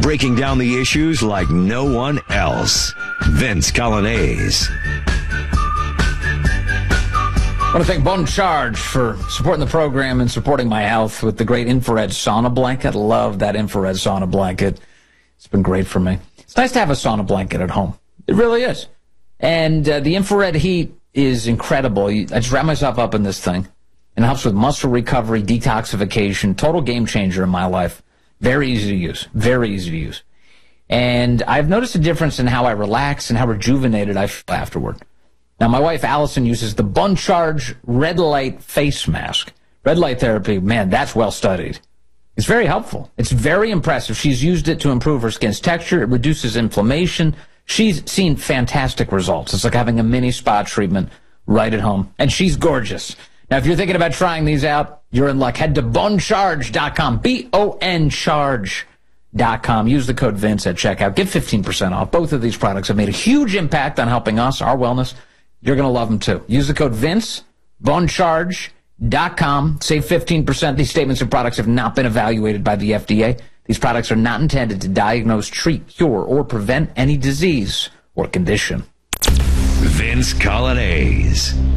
breaking down the issues like no one else. Vince Coglianese. I want to thank Bon Charge for supporting the program and supporting my health with the great infrared sauna blanket. Love that infrared sauna blanket. It's been great for me. It's nice to have a sauna blanket at home. It really is. And the infrared heat is incredible. I just wrap myself up in this thing. And it helps with muscle recovery, detoxification, total game changer in my life. Very easy to use. Very easy to use. And I've noticed a difference in how I relax and how rejuvenated I feel afterward. Now, my wife, Allison, uses the Bon Charge Red Light Face Mask. Red light therapy, man, that's well studied. It's very helpful. It's very impressive. She's used it to improve her skin's texture. It reduces inflammation. She's seen fantastic results. It's like having a mini spa treatment right at home. And she's gorgeous. Now, if you're thinking about trying these out, you're in luck. Head to boncharge.com, BONCharge.com. Use the code Vince at checkout. Get 15% off. Both of these products have made a huge impact on helping us, our wellness. You're going to love them, too. Use the code Vince, boncharge.com. Save 15%. These statements and products have not been evaluated by the FDA. These products are not intended to diagnose, treat, cure, or prevent any disease or condition. Vince Coglianese.